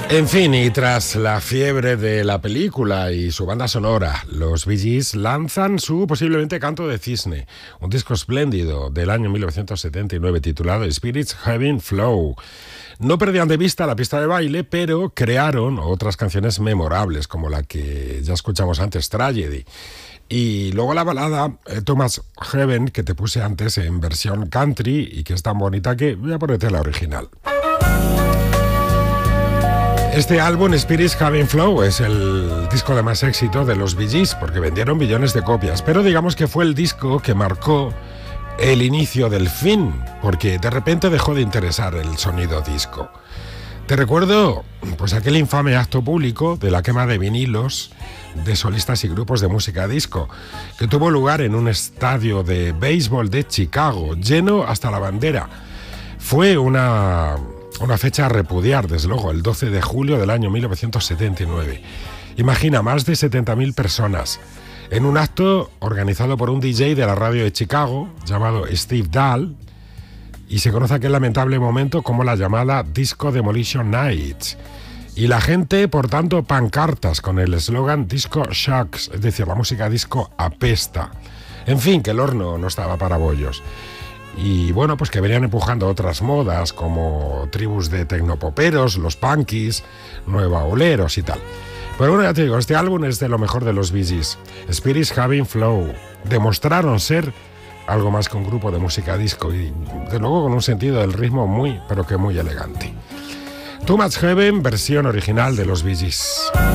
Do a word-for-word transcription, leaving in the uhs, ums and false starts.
En fin, y tras la fiebre de la película y su banda sonora, los Bee Gees lanzan su posiblemente Canto de Cisne, un disco espléndido del año mil novecientos setenta y nueve titulado Spirits Having Flow. No perdían de vista la pista de baile, pero crearon otras canciones memorables, como la que ya escuchamos antes, Tragedy. Y luego la balada eh, Thomas Heaven, que te puse antes en versión country y que es tan bonita que voy a ponerte la original. Este álbum, Spirits Having Flow, es el disco de más éxito de los Bee Gees, porque vendieron millones de copias, pero digamos que fue el disco que marcó el inicio del fin, porque de repente dejó de interesar el sonido disco. Te recuerdo pues aquel infame acto público de la quema de vinilos de solistas y grupos de música disco, que tuvo lugar en un estadio de béisbol de Chicago, lleno hasta la bandera. Fue una... Una fecha a repudiar, desde luego, el doce de julio del año mil novecientos setenta y nueve. Imagina, más de setenta mil personas en un acto organizado por un D J de la radio de Chicago llamado Steve Dahl, y se conoce aquel lamentable momento como la llamada Disco Demolition Nights. Y la gente, por tanto, pancartas con el eslogan Disco Shocks, es decir, la música disco apesta. En fin, que el horno no estaba para bollos. Y bueno, pues que venían empujando otras modas como tribus de tecnopoperos, los punkies, nueva oleros y tal. Pero bueno, ya te digo, este álbum es de lo mejor de los Bee Gees. Spirits Having Flow. Demostraron ser algo más que un grupo de música disco y de luego con un sentido del ritmo muy, pero que muy elegante. Too Much Heaven, versión original de los Bee Gees.